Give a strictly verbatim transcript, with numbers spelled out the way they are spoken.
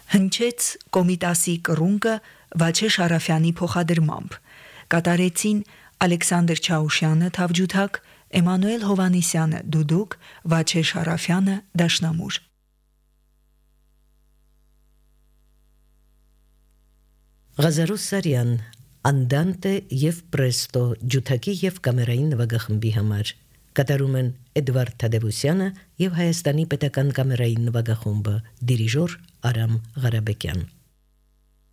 հնչեց Կոմիտասի կռունկը Վաչե Շարաֆյանի փոխադրմամբ, կատարեցին Ալեքսանդր Չաուշյանը թավջութակ, Էմանուել Հովանիսյանը դուդուկ, Վաչե Շարաֆյանը դաշնամուր։ Ղազարոս Սարյան, Անդանտե և Պրեստո ջութակի և կամերային նվագախմբի համար, կատարում են Էդվարդ Թադևոսյանը և Հայաստանի պետական կամերային նվագախումբը, դիրիժոր Արամ Ղարաբեկյան։